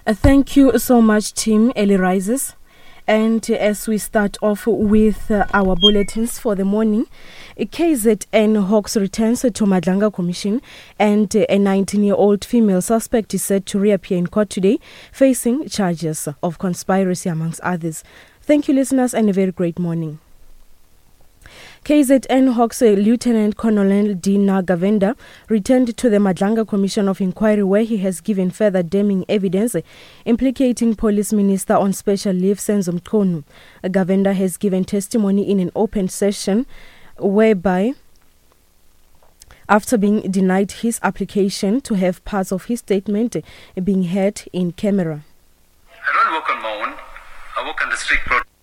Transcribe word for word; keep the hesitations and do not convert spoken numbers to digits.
Uh, thank you so much, Team Early Rises. And uh, as we start off with uh, our bulletins for the morning, a K Z N Hawks returns to Madlanga Commission, and uh, a nineteen-year-old female suspect is said to reappear in court today, facing charges of conspiracy amongst others. Thank you, listeners, and a very great morning. K Z N Hawks Lieutenant Colonel Dina Gavenda returned to the Madlanga Commission of Inquiry, where he has given further damning evidence implicating Police Minister on special leave Senzo Mchunu. Gavenda has given testimony in an open session whereby, after being denied his application to have parts of his statement being heard in camera. I don't work on my own. I work under strict protocol.